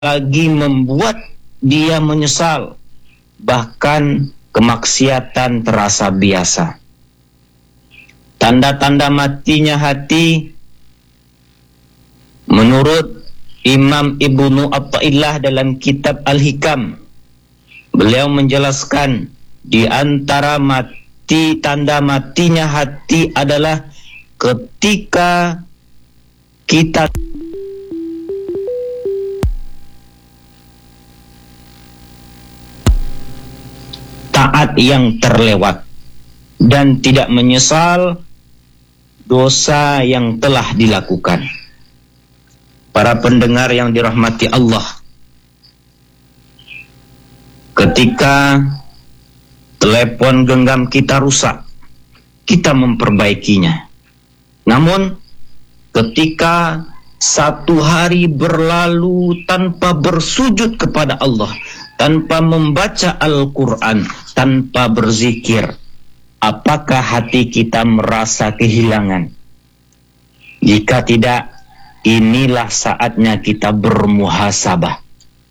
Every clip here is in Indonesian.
lagi membuat dia menyesal, bahkan kemaksiatan terasa biasa. Tanda-tanda matinya hati menurut Imam Ibnu Athaillah dalam kitab Al-Hikam, beliau menjelaskan di antara tanda matinya hati adalah ketika kita taat yang terlewat dan tidak menyesal dosa yang telah dilakukan. Para pendengar yang dirahmati Allah, ketika telepon genggam kita rusak, kita memperbaikinya. Namun ketika satu hari berlalu tanpa bersujud kepada Allah, tanpa membaca Al-Quran, tanpa berzikir, apakah hati kita merasa kehilangan? Jika tidak, inilah saatnya kita bermuhasabah.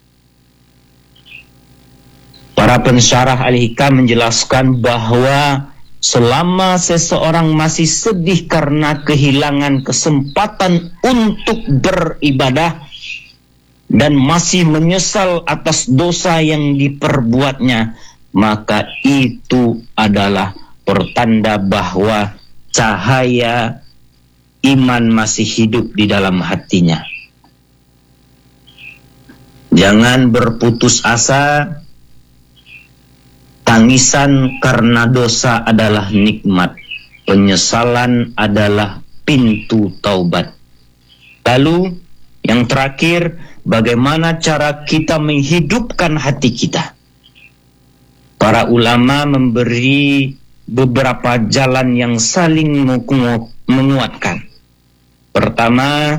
Para pensyarah Al-Hikam menjelaskan bahwa selama seseorang masih sedih karena kehilangan kesempatan untuk beribadah dan masih menyesal atas dosa yang diperbuatnya, maka itu adalah pertanda bahwa cahaya iman masih hidup di dalam hatinya. Jangan berputus asa. Tangisan karena dosa adalah nikmat. Penyesalan adalah pintu taubat. Lalu yang terakhir, bagaimana cara kita menghidupkan hati kita? Para ulama memberi beberapa jalan yang saling menguatkan. Pertama,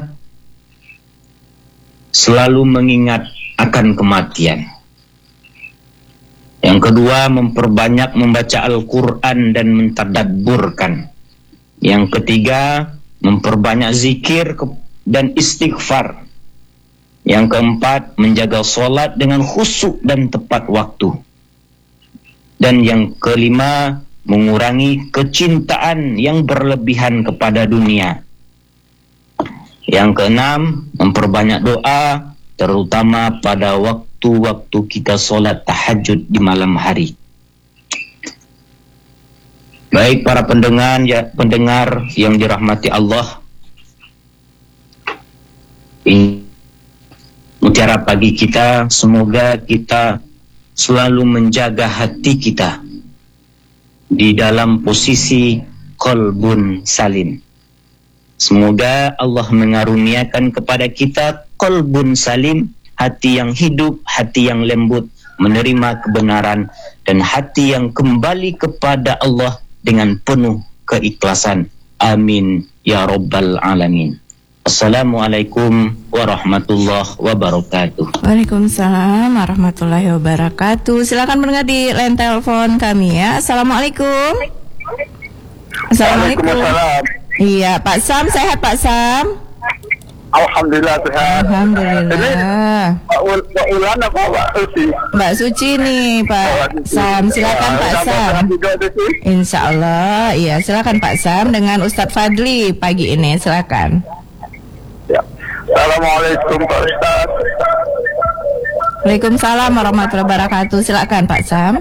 selalu mengingat akan kematian. Yang kedua, memperbanyak membaca Al-Quran dan mentadabburkan. Yang ketiga, memperbanyak zikir dan istighfar. Yang keempat, menjaga sholat dengan khusyuk dan tepat waktu. Dan yang kelima, mengurangi kecintaan yang berlebihan kepada dunia. Yang keenam, memperbanyak doa, terutama pada waktu kita sholat tahajud di malam hari. Baik para pendengar yang dirahmati Allah, ini mutiara pagi kita, semoga kita selalu menjaga hati kita di dalam posisi qalbun salim. Semoga Allah mengaruniakan kepada kita qalbun salim, hati yang hidup, hati yang lembut, menerima kebenaran, dan hati yang kembali kepada Allah dengan penuh keikhlasan. Amin ya rabbal alamin. Assalamualaikum warahmatullahi wabarakatuh. Waalaikumsalam warahmatullahi wabarakatuh. Silakan mendengar di line telepon kami ya. Assalamualaikum. Assalamualaikum. Iya, Pak Sam, sehat Pak Sam? Alhamdulillah sehat. Alhamdulillah. Mbak Ulan apa Mbak Suci? Mbak Suci nih Pak Sam, silakan Pak Sam. Insya Allah, iya silakan Pak Sam dengan Ustadz Fadli pagi ini, silakan. Ya. Assalamualaikum Pak Ustadz. Waalaikumsalam warahmatullahi wabarakatuh, silakan Pak Sam.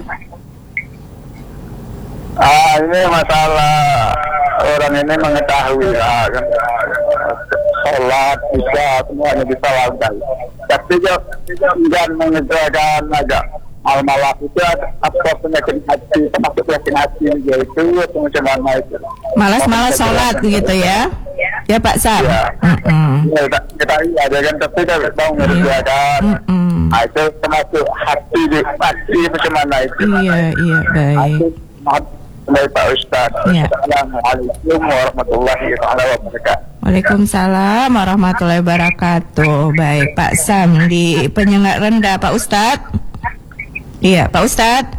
Ini masalah orang ini mengetahui ya, kan sholat bisa semuanya bisa lakukan, tapi jangan mengerjakan agak malah itu apa penyakit hati, termasuk penyakit hati yaitu macam itu malas sholat gitu ya Pak Sam ya. Kita ada kan, tapi kita tahu mengerjakan itu termasuk hati macam mana itu. Iya baik. Baik Pak Ustadz. Ya. Assalamualaikum warahmatullahi wabarakatuh. Waalaikumsalam warahmatullahi wabarakatuh. Baik Pak Sam di Penyengat Rendah, Pak Ustadz. Iya Pak Ustadz.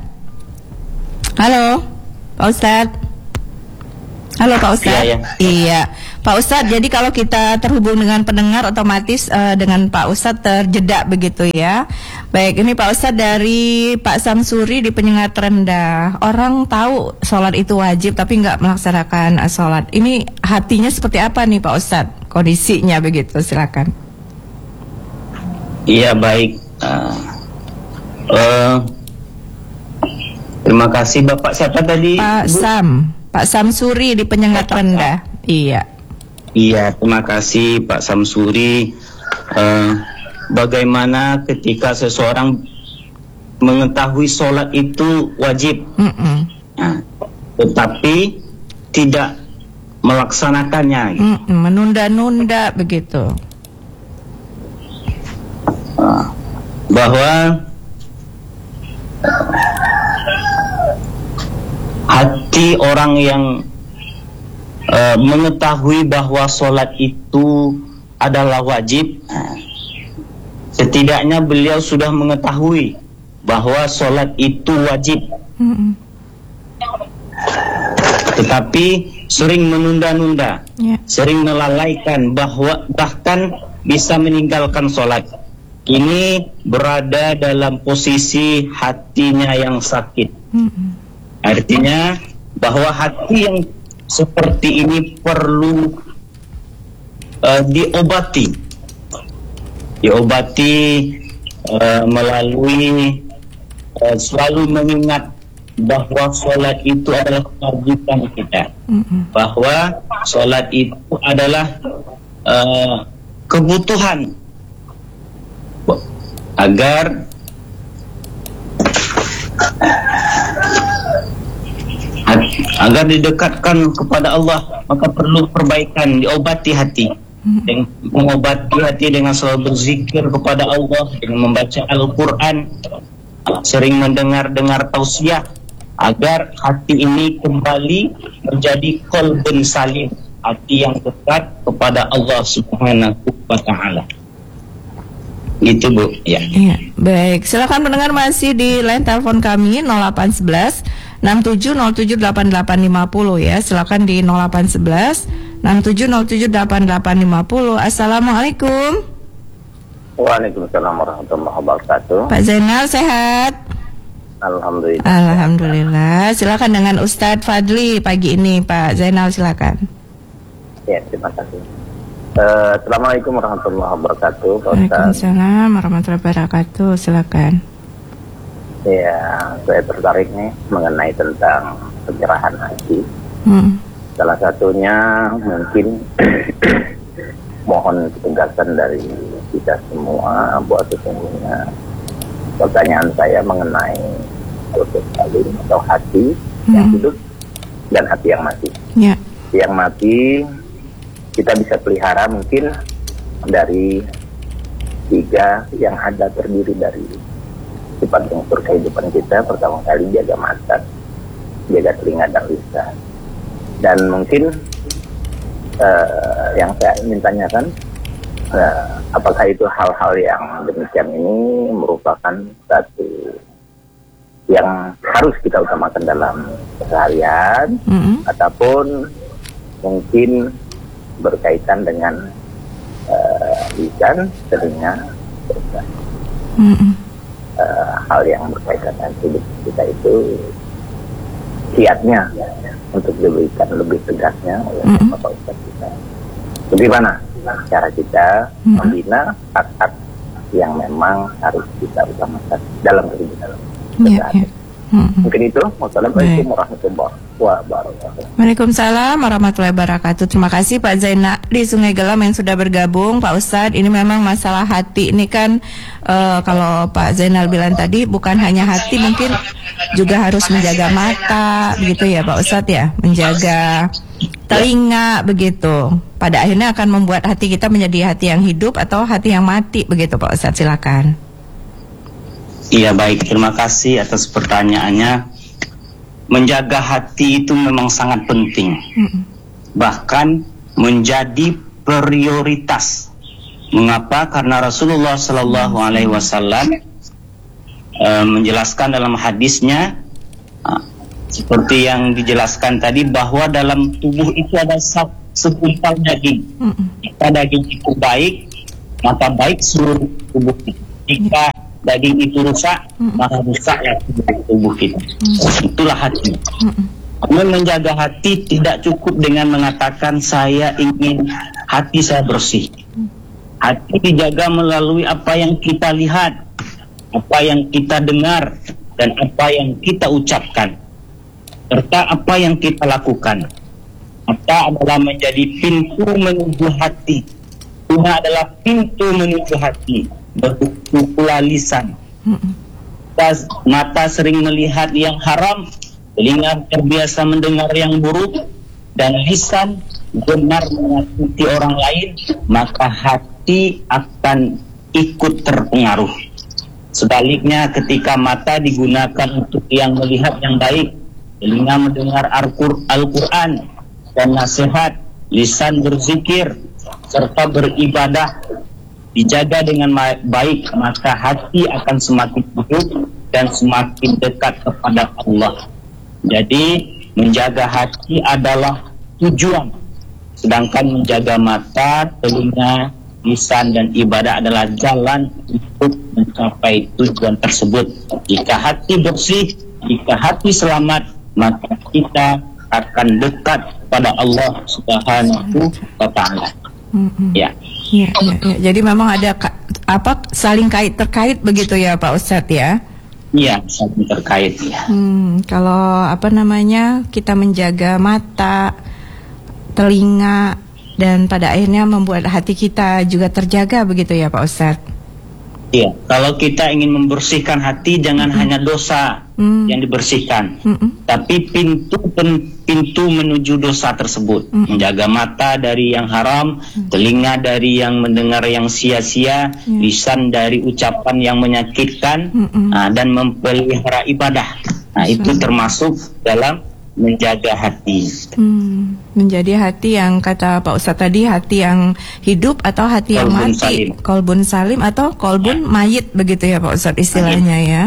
Halo Pak Ustadz. Halo Pak Ustadz. Ya. Iya Pak Ustadz, jadi kalau kita terhubung dengan pendengar otomatis dengan Pak Ustadz terjeda begitu ya. Baik, ini Pak Ustadz dari Pak Samsuri di Penyengat Rendah. Orang tahu sholat itu wajib tapi nggak melaksanakan sholat. Ini hatinya seperti apa nih Pak Ustadz? Kondisinya begitu, silakan. Iya, baik. Terima kasih Bapak, siapa tadi? Pak Bu? Pak Samsuri di Penyengat Rendah. Iya. Iya, terima kasih Pak Samsuri. Bagaimana ketika seseorang mengetahui sholat itu wajib, nah, tetapi tidak melaksanakannya, menunda-nunda begitu. Bahwa hati orang yang mengetahui bahwa sholat itu adalah wajib, setidaknya beliau sudah mengetahui bahwa sholat itu wajib, tetapi sering menunda-nunda, sering melalaikan, bahkan bisa meninggalkan sholat. Ini berada dalam posisi hatinya yang sakit. Artinya bahwa hati yang seperti ini perlu diobati melalui selalu mengingat bahwa sholat itu adalah kewajiban kita, bahwa sholat itu adalah kebutuhan agar didekatkan kepada Allah, maka perlu perbaikan, diobati hati. Dengan mengobati hati dengan selalu berzikir kepada Allah, dengan membaca Al-Quran, sering mendengar tausiah, agar hati ini kembali menjadi qalbun salim, hati yang dekat kepada Allah Subhanahu wa Ta'ala. Gitu Bu, ya. Iya, baik. Silakan pendengar masih di line telepon kami 0811 67078850 ya. Silakan di 0811 67078850. Assalamualaikum. Waalaikumsalam warahmatullahi wabarakatuh. Pak Zainal sehat? Alhamdulillah. Alhamdulillah. Silakan dengan Ustadz Fadli pagi ini, Pak Zainal, silakan. Ya, terima kasih. Assalamualaikum warahmatullahi wabarakatuh, Pak Ustaz. Waalaikumsalam warahmatullahi wabarakatuh. Silakan. Ya, saya tertarik nih mengenai tentang penyerahan hati. Salah satunya mungkin mohon ketegasan dari kita semua bahwa sesungguhnya pertanyaan saya mengenai qalbun salim atau hati yang hidup dan hati yang mati. Ya. Yang mati kita bisa pelihara mungkin dari 3 yang ada, terdiri dari sifat unsur kehidupan kita. Pertama kali jaga mata, jaga telinga dan lisan. Dan mungkin yang saya ingin tanyakan, apakah itu hal-hal yang demikian ini merupakan satu yang harus kita utamakan dalam keseharian, ataupun mungkin berkaitan dengan lisan, telinga, hal yang berkaitan dengan hidup kita itu kiatnya untuk diberikan lebih tegasnya oleh Bapak Ustaz kita. Bagaimana cara kita membina hak-hak yang memang harus kita utamakan dalam kehidupan keseharian. Mungkin itu. Wassalamualaikum warahmatullahi wabarakatuh. Waalaikumsalam warahmatullahi wabarakatuh. Terima kasih Pak Zainal di Sungai Gelam yang sudah bergabung. Pak Ustadz, ini memang masalah hati ini kan kalau Pak Zainal bilang tadi bukan hanya hati, mungkin juga harus menjaga mata begitu ya Pak Ustadz ya, menjaga telinga begitu. Pada akhirnya akan membuat hati kita menjadi hati yang hidup atau hati yang mati begitu Pak Ustadz, silakan. Iya, baik, terima kasih atas pertanyaannya. Menjaga hati itu memang sangat penting, bahkan menjadi prioritas. Mengapa? Karena Rasulullah Sallallahu Alaihi Wasallam menjelaskan dalam hadisnya, seperti yang dijelaskan tadi, bahwa dalam tubuh itu ada segumpal daging. Jika daging itu baik, maka baik seluruh tubuh kita. Jika daging itu rusak, maka rusaklah tubuh kita. Itulah hati. Namun menjaga hati tidak cukup dengan mengatakan saya ingin hati saya bersih. Hati dijaga melalui apa yang kita lihat, apa yang kita dengar, dan apa yang kita ucapkan, serta apa yang kita lakukan. Mata adalah menjadi pintu menuju hati. Tuhan adalah pintu menuju hati. Begitu pula lisan. Mata sering melihat yang haram, telinga terbiasa mendengar yang buruk, dan lisan gemar menyakiti orang lain, maka hati akan ikut terpengaruh. Sebaliknya, ketika mata digunakan untuk yang melihat yang baik, telinga mendengar Al-Quran dan nasihat, lisan berzikir serta beribadah, dijaga dengan baik, maka hati akan semakin hidup dan semakin dekat kepada Allah. Jadi menjaga hati adalah tujuan, sedangkan menjaga mata, telinga, lisan dan ibadah adalah jalan untuk mencapai tujuan tersebut. Jika hati bersih, jika hati selamat, maka kita akan dekat kepada Allah Subhanahu wa Ta'ala. Ya. Jadi memang ada saling terkait begitu ya Pak Ustadz ya? Iya, saling terkait ya. Kalau kita menjaga mata, telinga, dan pada akhirnya membuat hati kita juga terjaga begitu ya Pak Ustadz? Iya, kalau kita ingin membersihkan hati, jangan hanya dosa yang dibersihkan, tapi pintu menuju dosa tersebut. Menjaga mata dari yang haram, telinga dari yang mendengar yang sia-sia, lisan dari ucapan yang menyakitkan, dan memelihara ibadah. Nah, itu termasuk dalam menjaga hati. Menjadi hati yang kata Pak Ustadz tadi, hati yang hidup atau hati yang mati, kolbun salim atau kolbun mayit begitu ya Pak Ustadz istilahnya ya.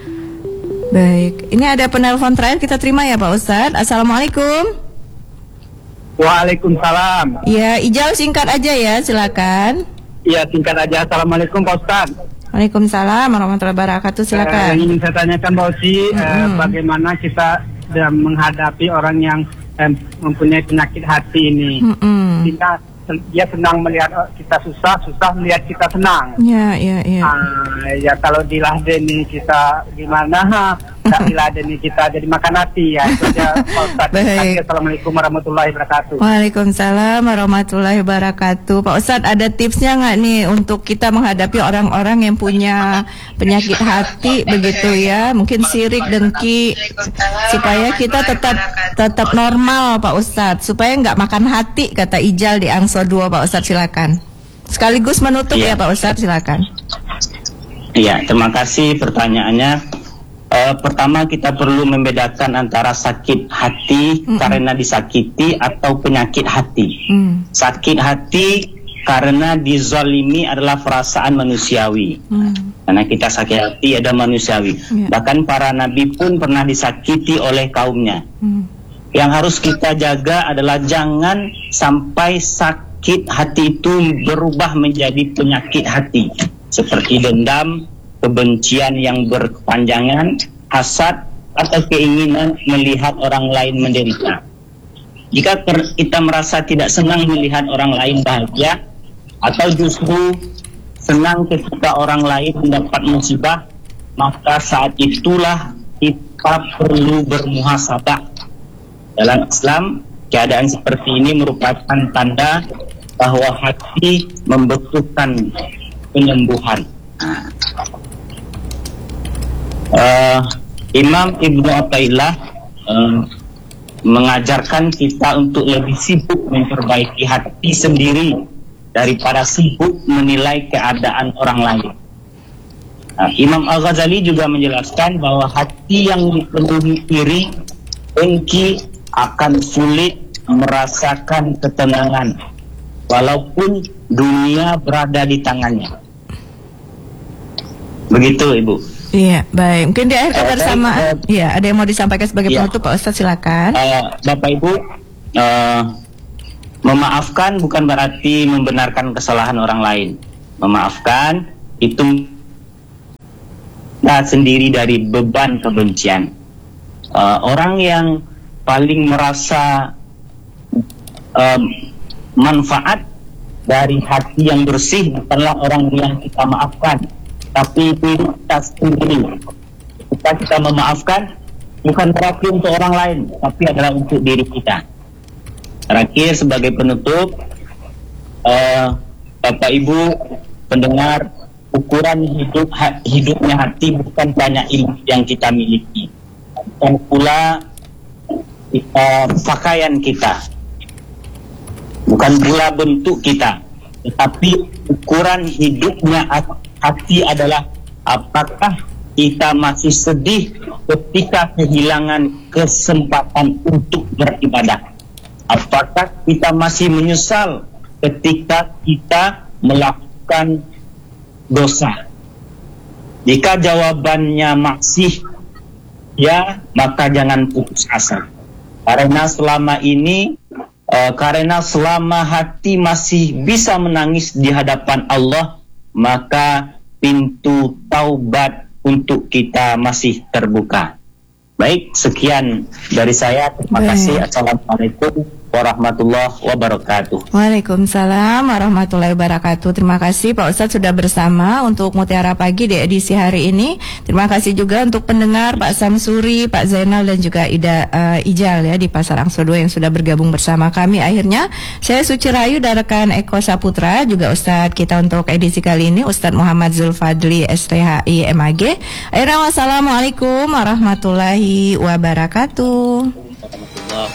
Baik, ini ada penelpon terakhir kita terima ya Pak Ustadz. Assalamualaikum. Waalaikumsalam. Ya, Ijal singkat aja ya, silakan. Iya, singkat aja. Assalamualaikum Pak Ustadz. Waalaikumsalam warahmatullahi wabarakatuh, silakan. Ingin saya tanyakan Pak Uci, bagaimana kita dalam menghadapi orang yang mempunyai penyakit hati ini. Dia senang melihat kita susah melihat kita senang. Ya kalau diladeni kita gimana? Tak diladeni kita jadi makan hati ya. Itu aja Pak Ustadz. Assalamualaikum warahmatullahi wabarakatuh. Waalaikumsalam warahmatullahi wabarakatuh. Pak Ustadz, ada tipsnya nggak nih untuk kita menghadapi orang-orang yang punya penyakit hati begitu ya? Mungkin sirik, dengki, supaya kita tetap normal Pak Ustadz, supaya nggak makan hati kata Ijal di Angso 2 Pak Ustadz, silakan. Sekaligus menutup ya Pak Ustadz, silakan. Iya, terima kasih pertanyaannya. Pertama, kita perlu membedakan antara sakit hati karena disakiti atau penyakit hati. Sakit hati karena dizalimi adalah perasaan manusiawi. Karena kita sakit hati ada manusiawi. Bahkan para nabi pun pernah disakiti oleh kaumnya. Yang harus kita jaga adalah jangan sampai sakit hati itu berubah menjadi penyakit hati, seperti dendam, kebencian yang berkepanjangan, hasad, atau keinginan melihat orang lain menderita. Jika kita merasa tidak senang melihat orang lain bahagia, atau justru senang ketika orang lain mendapat musibah, maka saat itulah kita perlu bermuhasabah. Dalam Islam, keadaan seperti ini merupakan tanda bahwa hati membutuhkan penyembuhan. Imam Ibnu Athaillah mengajarkan kita untuk lebih sibuk memperbaiki hati sendiri daripada sibuk menilai keadaan orang lain. Imam Al-Ghazali juga menjelaskan bahwa hati yang dipenuhi iri, dengki akan sulit merasakan ketenangan walaupun dunia berada di tangannya. Begitu Ibu. Iya, baik. Mungkin di akhir kebersamaan, ada yang mau disampaikan sebagai penutup Pak Ustadz, silakan. Bapak Ibu, Memaafkan bukan berarti membenarkan kesalahan orang lain. Memaafkan itu sendiri dari beban kebencian. Orang yang paling merasa manfaat dari hati yang bersih bukanlah orang yang kita maafkan, tapi diri kita sendiri. Ketika kita memaafkan bukan berarti untuk orang lain, tapi adalah untuk diri kita. Terakhir sebagai penutup, Bapak Ibu pendengar, ukuran hidupnya hati bukan banyak ilmu yang kita miliki, bukan pula pakaian kita, bukan pula bentuk kita, tetapi ukuran hidupnya hati adalah apakah kita masih sedih ketika kehilangan kesempatan untuk beribadah. Apakah kita masih menyesal ketika kita melakukan dosa? Jika jawabannya masih ya, maka jangan putus asa. Karena selama hati masih bisa menangis di hadapan Allah, maka pintu taubat untuk kita masih terbuka. Baik, sekian dari saya. Terima kasih. Assalamualaikum warahmatullahi wabarakatuh. Waalaikumsalam warahmatullahi wabarakatuh. Terima kasih Pak Ustadz sudah bersama untuk Mutiara Pagi di edisi hari ini. Terima kasih juga untuk pendengar Pak Samsuri, Pak Zainal dan juga Ijal ya di Pasar Angso 2 yang sudah bergabung bersama kami. Akhirnya saya Suci Rayu dan rekan Eko Saputra, juga Ustadz kita untuk edisi kali ini Ustadz Muhammad Zulfadli STHI MAG. Akhirnya wassalamualaikum warahmatullahi wabarakatuh.